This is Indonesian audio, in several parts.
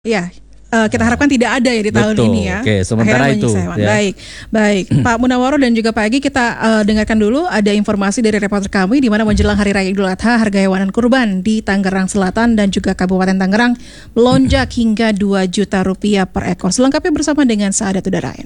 Ya, kita harapkan tidak ada ya di tahun Betul. ini ya. Oke, sementara Akhirnya itu, menyisihkan. ya. Baik. Pak Munawaro dan juga Pak Egy, kita dengarkan dulu ada informasi dari reporter kami di mana menjelang Hari Raya Idul Adha harga hewan kurban di Tangerang Selatan dan juga Kabupaten Tangerang melonjak hingga 2 juta rupiah per ekor. Selengkapnya bersama dengan Saadat Udarain.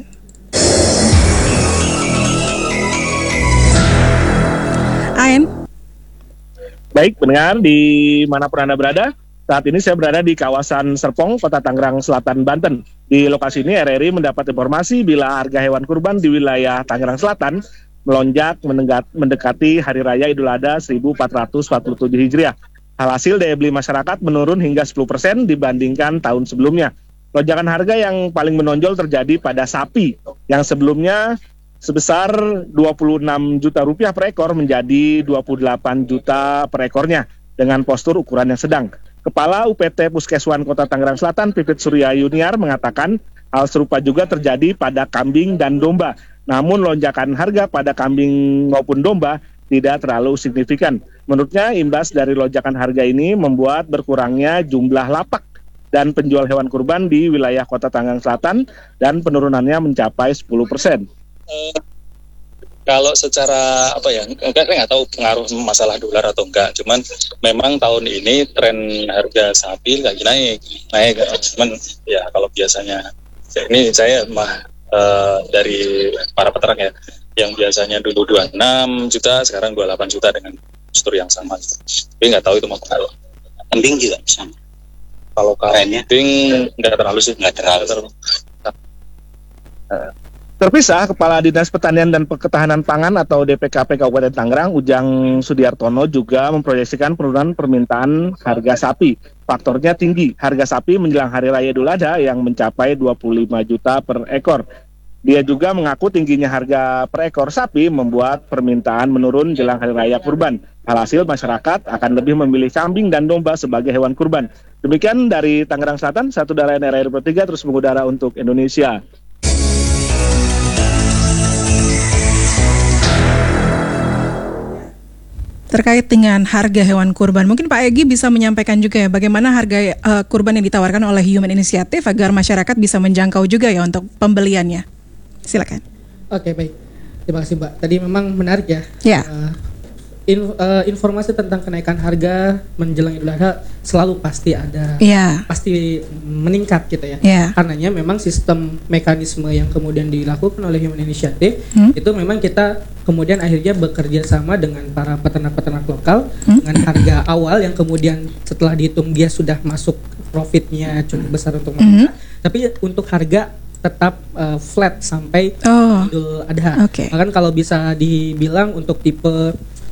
Ain. Baik, pendengar dimanapun Anda berada, saat ini saya berada di kawasan Serpong, Kota Tangerang Selatan, Banten. Di lokasi ini RRI mendapat informasi bila harga hewan kurban di wilayah Tangerang Selatan melonjak mendekati Hari Raya Idul Adha 1447 Hijriah. Alhasil daya beli masyarakat menurun hingga 10% dibandingkan tahun sebelumnya. Lonjakan harga yang paling menonjol terjadi pada sapi yang sebelumnya sebesar 26 juta rupiah per ekor menjadi 28 juta per ekornya dengan postur ukuran yang sedang. Kepala UPT Puskeswan Kota Tangerang Selatan, Pipit Surya Yuniar, mengatakan hal serupa juga terjadi pada kambing dan domba. Namun lonjakan harga pada kambing maupun domba tidak terlalu signifikan. Menurutnya, imbas dari lonjakan harga ini membuat berkurangnya jumlah lapak dan penjual hewan kurban di wilayah Kota Tangerang Selatan dan penurunannya mencapai 10%. Kalau secara saya nggak tahu pengaruh masalah dolar atau enggak. Cuman memang tahun ini tren harga sapi lagi naik. Cuman ya kalau biasanya ini saya dari para peternak ya, yang biasanya dulu 26 juta sekarang 28 juta dengan postur yang sama. Tapi nggak tahu itu mau pengaruh. Kambing juga sama. Kalau kambing nggak terlalu sih, nggak terlalu. Terpisah, Kepala Dinas Pertanian dan Ketahanan Pangan atau DPKP Kabupaten Tangerang, Ujang Sudiartono, juga memproyeksikan penurunan permintaan harga sapi. Faktornya tinggi, harga sapi menjelang Hari Raya Idul Adha yang mencapai 25 juta per ekor. Dia juga mengaku tingginya harga per ekor sapi membuat permintaan menurun jelang Hari Raya Kurban. Alhasil masyarakat akan lebih memilih kambing dan domba sebagai hewan kurban. Demikian dari Tangerang Selatan, Satu Udarain RRI 3 terus mengudara untuk Indonesia. Terkait dengan harga hewan kurban, mungkin Pak Egy bisa menyampaikan juga ya bagaimana harga kurban yang ditawarkan oleh Human Initiative agar masyarakat bisa menjangkau juga ya untuk pembeliannya. Silakan. Oke, baik. Terima kasih, Mbak. Tadi memang menarik ya. Ya. Informasi tentang kenaikan harga menjelang Idul Adha selalu pasti ada. Ya. Pasti meningkat gitu ya. Ya. Karenanya memang sistem mekanisme yang kemudian dilakukan oleh Human Initiative itu memang kita kemudian akhirnya bekerja sama dengan para peternak-peternak lokal dengan harga awal yang kemudian setelah dihitung dia sudah masuk profitnya cukup besar untuk mereka. Tapi untuk harga tetap flat sampai Idul Adha. Okay. Bahkan kalau bisa dibilang untuk tipe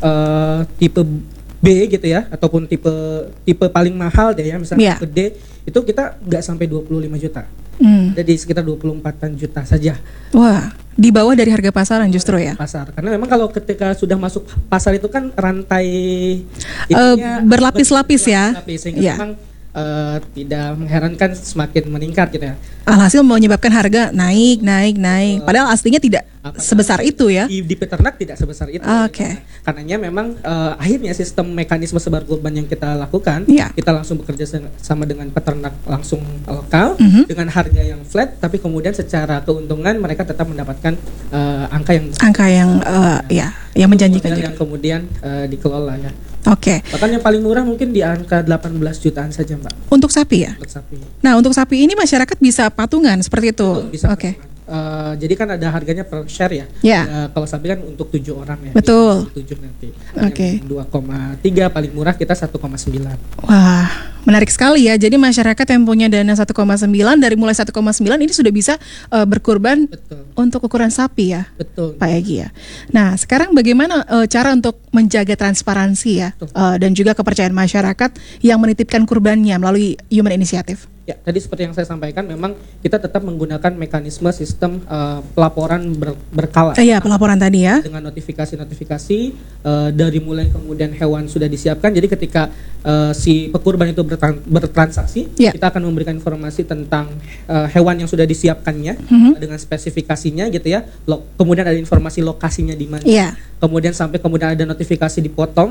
B gitu ya, ataupun tipe paling mahal deh ya, misalnya tipe D itu kita nggak sampai 25 juta. Jadi sekitar 24 juta saja. Wah, di bawah dari harga pasaran justru ya. Pasar. Karena memang kalau ketika sudah masuk pasar itu kan rantai berlapis-lapis ya. Sehingga memang tidak mengherankan semakin meningkat gitu ya. Alhasil menyebabkan harga naik. Padahal aslinya tidak sebesar itu ya. Di peternak tidak sebesar itu. Oke. Karenanya memang akhirnya sistem mekanisme sebar kurban yang kita lakukan, kita langsung bekerja sama dengan peternak langsung lokal dengan harga yang flat, tapi kemudian secara keuntungan mereka tetap mendapatkan angka yang yang menjanjikan juga. Yang kemudian dikelola ya. Oke. Bahkan yang paling murah mungkin di angka 18 jutaan saja, Mbak. Untuk sapi ya? Untuk sapi. Nah, untuk sapi ini masyarakat bisa patungan seperti itu. Oke. Jadi kan ada harganya per share ya. Kalau sapi kan untuk 7 orang ya. Betul. 7 nanti. Oke. 2,3 paling murah kita 1,9. Wah, menarik sekali ya. Jadi masyarakat yang punya dana 1,9 dari mulai 1,9 ini sudah bisa berkurban. Betul. Untuk ukuran sapi ya. Betul. Pak Egy ya. Nah, sekarang bagaimana cara untuk menjaga transparansi ya dan juga kepercayaan masyarakat yang menitipkan kurbannya melalui Human Initiative? Ya, tadi seperti yang saya sampaikan, memang kita tetap menggunakan mekanisme sistem pelaporan berkala. Pelaporan tadi ya. Dengan notifikasi-notifikasi dari mulai kemudian hewan sudah disiapkan. Jadi ketika si pekurban itu bertransaksi, kita akan memberikan informasi tentang hewan yang sudah disiapkannya dengan spesifikasinya gitu ya. Kemudian ada informasi lokasinya di mana. Kemudian sampai kemudian ada notifikasi dipotong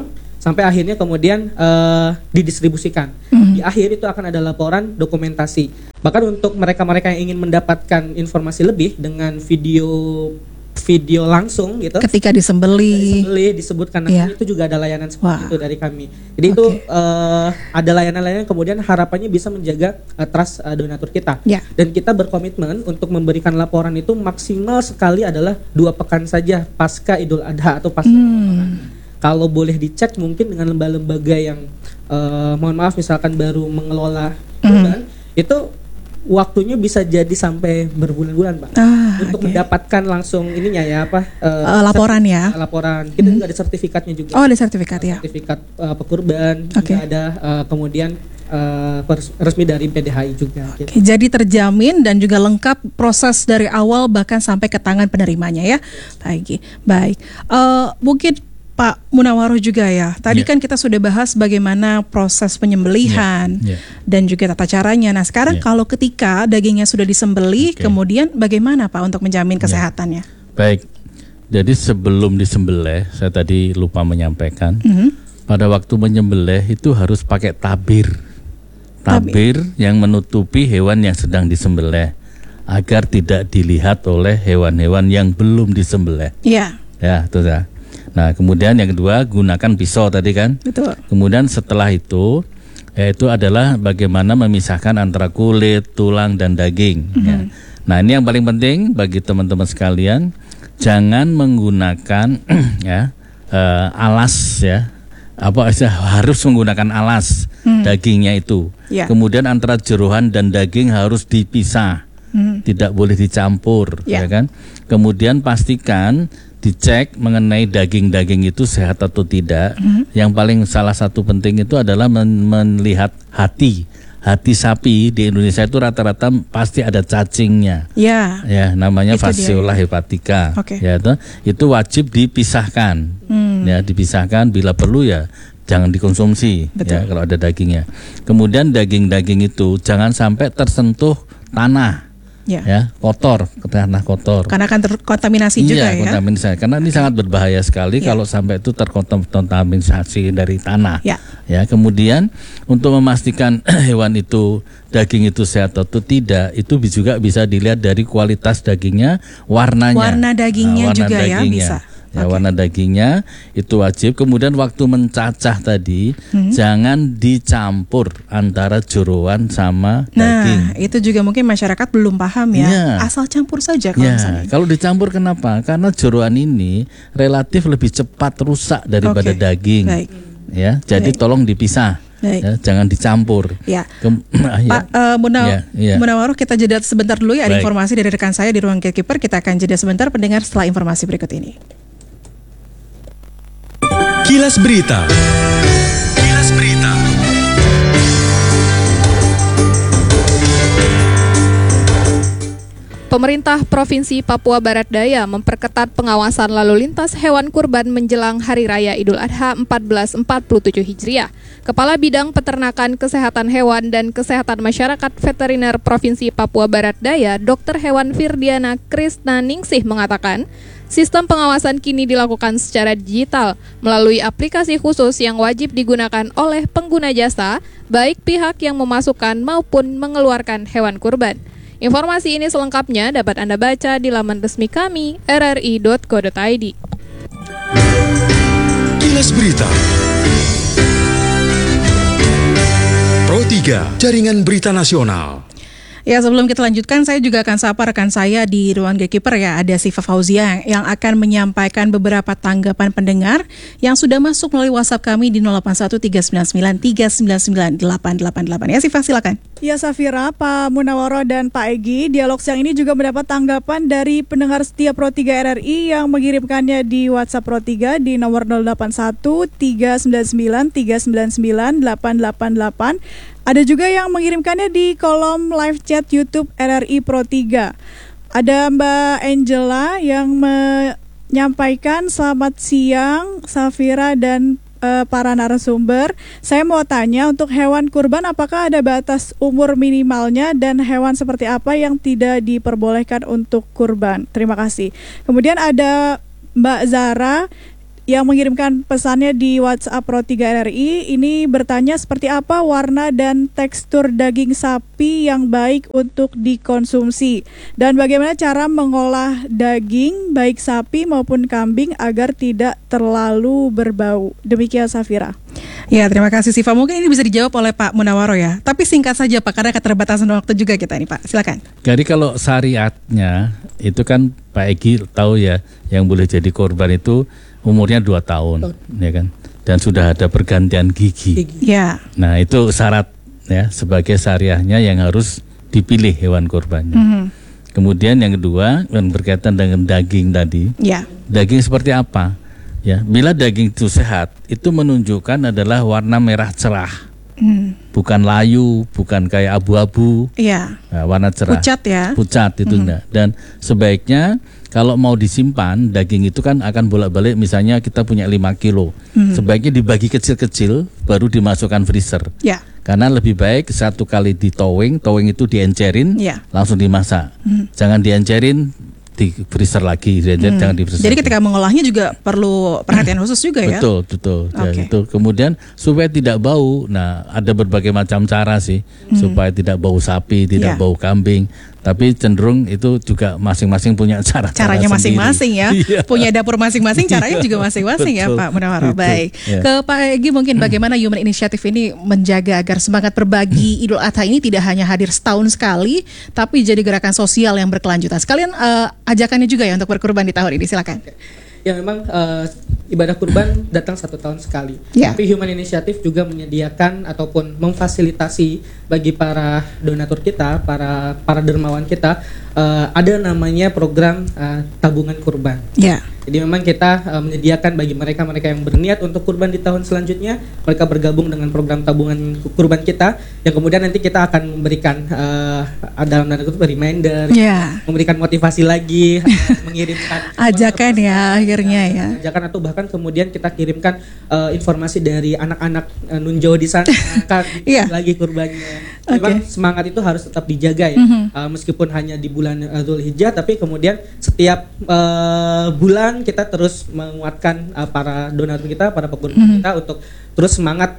sampai akhirnya kemudian didistribusikan. Di akhir itu akan ada laporan dokumentasi. Bahkan untuk mereka-mereka yang ingin mendapatkan informasi lebih dengan video langsung gitu, ketika disembeli disebutkan itu juga ada layanan seperti itu dari kami. Jadi itu ada layanan-layanan kemudian harapannya bisa menjaga trust donatur kita. Dan kita berkomitmen untuk memberikan laporan itu maksimal sekali adalah 2 pekan saja pasca Idul Adha atau pasca Kalau boleh dicek mungkin dengan lembaga-lembaga yang mohon maaf misalkan baru mengelola kurban, itu waktunya bisa jadi sampai berbulan-bulan, Pak. Untuk mendapatkan langsung ininya ya laporan ya. Laporan. Kita juga ada sertifikatnya juga. Oh, ada sertifikat ya. Sertifikat pekurban juga ada kemudian resmi dari PDHI juga. Gitu. Jadi terjamin dan juga lengkap proses dari awal bahkan sampai ke tangan penerimanya ya. Baik. Mungkin Pak Munawaroh juga ya. Tadi kan kita sudah bahas bagaimana proses penyembelihan dan juga tata caranya. Nah, sekarang kalau ketika dagingnya sudah disembelih, kemudian bagaimana Pak untuk menjamin kesehatannya? Baik. Jadi sebelum disembelih, saya tadi lupa menyampaikan, pada waktu menyembelih itu harus pakai tabir. Tabir yang menutupi hewan yang sedang disembelih agar tidak dilihat oleh hewan-hewan yang belum disembelih. Ya, itu ya. Nah, kemudian yang kedua gunakan pisau tadi kan. Betul. Kemudian setelah itu yaitu adalah bagaimana memisahkan antara kulit, tulang dan daging. Ya. Nah, ini yang paling penting bagi teman-teman sekalian, jangan menggunakan alas ya. Harus menggunakan alas dagingnya itu. Kemudian antara jeroan dan daging harus dipisah. Tidak boleh dicampur, ya kan? Kemudian pastikan dicek mengenai daging-daging itu sehat atau tidak. Yang paling salah satu penting itu adalah melihat hati sapi di Indonesia itu rata-rata pasti ada cacingnya. Ya, namanya fasciola hepatica. Ya, itu wajib dipisahkan. Ya, dipisahkan bila perlu ya jangan dikonsumsi. Ya, kalau ada dagingnya. Kemudian daging-daging itu jangan sampai tersentuh tanah. Kotor, tanah kotor. Karena akan terkontaminasi juga ya. Kontaminasi. Karena ini sangat berbahaya sekali kalau sampai itu terkontaminasi dari tanah. Ya, kemudian untuk memastikan hewan itu daging itu sehat atau tidak, itu juga bisa dilihat dari kualitas dagingnya, warnanya. Warna dagingnya warna juga dagingnya. Ya bisa. Ya, warna dagingnya itu wajib. Kemudian waktu mencacah tadi jangan dicampur antara jeroan sama daging. Nah, itu juga mungkin masyarakat belum paham ya. Asal campur saja kalau misalnya. Kalau dicampur kenapa? Karena jeroan ini relatif lebih cepat rusak daripada daging. Ya, jadi tolong dipisah. Ya, jangan dicampur. Pak Munawaroh, kita jeda sebentar dulu ya. Ada informasi dari rekan saya di ruang Gatekeeper. Kita akan jeda sebentar pendengar setelah informasi berikut ini. Kilas Berita. Pemerintah Provinsi Papua Barat Daya memperketat pengawasan lalu lintas hewan kurban menjelang Hari Raya Idul Adha 1447 Hijriah. Kepala Bidang Peternakan Kesehatan Hewan dan Kesehatan Masyarakat Veteriner Provinsi Papua Barat Daya, Dr. Hewan Firdiana Krisna Ningsih mengatakan, sistem pengawasan kini dilakukan secara digital melalui aplikasi khusus yang wajib digunakan oleh pengguna jasa, baik pihak yang memasukkan maupun mengeluarkan hewan kurban. Informasi ini selengkapnya dapat Anda baca di laman resmi kami, rri.co.id. Kilas Berita. Pro 3, Jaringan Berita Nasional. Ya, sebelum kita lanjutkan, saya juga akan sapa rekan saya di ruang Gatekeeper ya. Ada Siva Fauzia yang akan menyampaikan beberapa tanggapan pendengar yang sudah masuk melalui WhatsApp kami di 081399399888. Ya, Siva, silakan. Ya, Safira, Pak Munawaroh dan Pak Egy, dialog siang ini juga mendapat tanggapan dari pendengar setia Pro 3 RRI yang mengirimkannya di WhatsApp Pro 3 di nomor 081399399888. Ada juga yang mengirimkannya di kolom live chat YouTube RRI Pro 3. Ada Mbak Angela yang menyampaikan selamat siang Safira dan para narasumber. Saya mau tanya, untuk hewan kurban apakah ada batas umur minimalnya dan hewan seperti apa yang tidak diperbolehkan untuk kurban? Terima kasih. Kemudian ada Mbak Zara yang mengirimkan pesannya di WhatsApp Pro 3 RRI ini bertanya seperti apa warna dan tekstur daging sapi yang baik untuk dikonsumsi dan bagaimana cara mengolah daging baik sapi maupun kambing agar tidak terlalu berbau. Demikian Safira. Ya, terima kasih Siva. Mungkin ini bisa dijawab oleh Pak Munawaro ya. Tapi singkat saja Pak, karena keterbatasan waktu juga kita ini Pak. Silakan. Jadi kalau syariatnya itu kan Pak Egi tahu ya, yang boleh jadi korban itu umurnya 2 tahun, ya kan, dan sudah ada pergantian gigi. Ya. Nah itu syarat ya sebagai syariahnya yang harus dipilih hewan korbannya. Kemudian yang kedua yang berkaitan dengan daging tadi. Ya. Daging seperti apa? Ya, bila daging itu sehat, itu menunjukkan adalah warna merah cerah, bukan layu, bukan kayak abu-abu. Iya. Nah, warna cerah. Pucat ya. Pucat itu enggak. Dan sebaiknya kalau mau disimpan daging itu kan akan bolak-balik, misalnya kita punya 5 kilo, sebaiknya dibagi kecil-kecil baru dimasukkan freezer. Ya. Karena lebih baik satu kali towing itu diencerin, langsung dimasak. Jangan diencerin di freezer lagi, jangan di freezer. Jadi ketika mengolahnya juga perlu perhatian khusus juga ya. Betul. Ya, itu. Kemudian supaya tidak bau. Nah, ada berbagai macam cara sih supaya tidak bau sapi, tidak bau kambing. Tapi cenderung itu juga masing-masing punya caranya masing-masing ya. Punya dapur masing-masing, caranya juga masing-masing ya Pak Munawaro. Baik. Ke Pak Egi mungkin bagaimana Human Initiative ini menjaga agar semangat berbagi Idul Adha ini tidak hanya hadir setahun sekali, tapi jadi gerakan sosial yang berkelanjutan. Sekalian ajakannya juga ya untuk berkurban di tahun ini. Silakan. Ya memang ibadah kurban datang 1 tahun sekali. Tapi Human Initiative juga menyediakan ataupun memfasilitasi bagi para donatur kita, para dermawan kita, ada namanya program tabungan kurban. Jadi memang kita menyediakan bagi mereka yang berniat untuk kurban di tahun selanjutnya, mereka bergabung dengan program tabungan kurban kita, yang kemudian nanti kita akan memberikan dalam tanda kutip reminder, memberikan motivasi lagi, mengirimkan ajakan ya akhirnya ya. Ajakan atau bahkan kemudian kita kirimkan informasi dari anak-anak Nunjo di sana lagi kurbannya. Memang semangat itu harus tetap dijaga ya, meskipun hanya di bulan Dzulhijjah, tapi kemudian setiap bulan kita terus menguatkan para donatur kita, para pekurban kita untuk terus semangat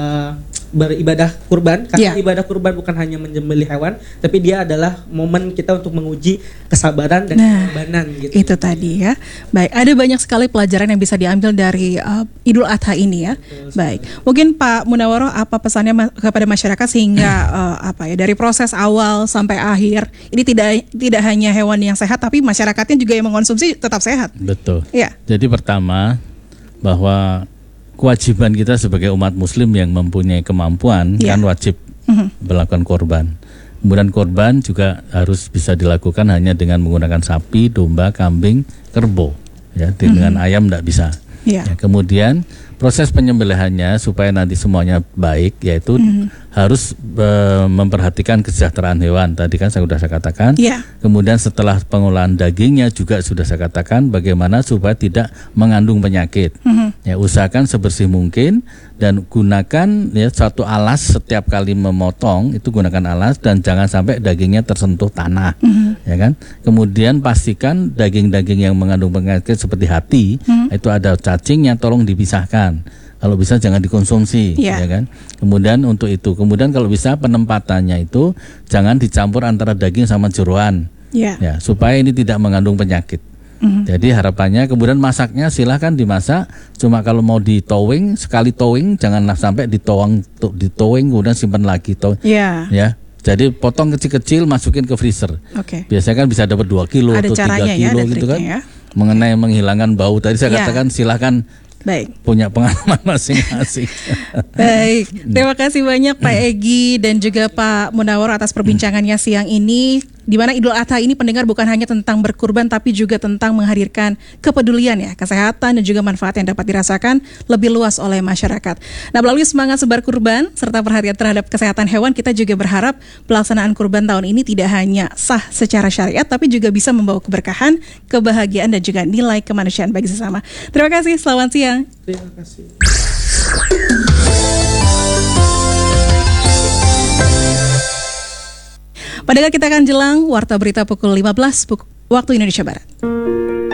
beribadah kurban, karena ibadah kurban bukan hanya menyembelih hewan, tapi dia adalah momen kita untuk menguji kesabaran dan pengorbanan gitu. Itu tadi ya. Baik, ada banyak sekali pelajaran yang bisa diambil dari Idul Adha ini ya. Baik. Mungkin Pak Munawaro apa pesannya kepada masyarakat sehingga dari proses awal sampai akhir ini tidak hanya hewan yang sehat tapi masyarakatnya juga yang mengkonsumsi tetap sehat. Betul. Ya. Jadi pertama bahwa kewajiban kita sebagai umat muslim yang mempunyai kemampuan kan wajib melakukan korban. Kemudian korban juga harus bisa dilakukan hanya dengan menggunakan sapi, domba, kambing, kerbau ya, dengan ayam tidak bisa. Ya, kemudian proses penyembelihannya supaya nanti semuanya baik, yaitu harus memperhatikan kesejahteraan hewan. Tadi kan saya sudah katakan. Kemudian setelah pengolahan dagingnya juga sudah saya katakan bagaimana supaya tidak mengandung penyakit. Ya, usahakan sebersih mungkin dan gunakan ya suatu alas setiap kali memotong, itu gunakan alas dan jangan sampai dagingnya tersentuh tanah. Ya kan? Kemudian pastikan daging-daging yang mengandung penyakit seperti hati itu ada cacingnya, tolong dipisahkan. Kalau bisa jangan dikonsumsi, ya kan. Kemudian untuk itu, kemudian kalau bisa penempatannya itu jangan dicampur antara daging sama jeroan, ya, supaya ini tidak mengandung penyakit. Jadi harapannya kemudian masaknya silahkan dimasak. Cuma kalau mau ditowing, sekali towing janganlah sampai ditowing kemudian simpan lagi. Ya. Jadi potong kecil-kecil masukin ke freezer. Biasanya kan bisa dapat 2 kilo atau 3 kilo gitu kan. Ya. Mengenai menghilangkan bau tadi saya katakan silahkan. Baik. Punya pengalaman masing-masing. Baik, terima kasih banyak Pak Egi dan juga Pak Munawaro atas perbincangannya siang ini. Di mana Idul Adha ini pendengar bukan hanya tentang berkurban tapi juga tentang menghadirkan kepedulian ya, kesehatan dan juga manfaat yang dapat dirasakan lebih luas oleh masyarakat. Nah, melalui semangat sebar kurban serta perhatian terhadap kesehatan hewan, kita juga berharap pelaksanaan kurban tahun ini tidak hanya sah secara syariat tapi juga bisa membawa keberkahan, kebahagiaan dan juga nilai kemanusiaan bagi sesama. Terima kasih, selamat siang. Terima kasih. Pendengar, kita akan jelang Warta Berita pukul 15 waktu Indonesia Barat.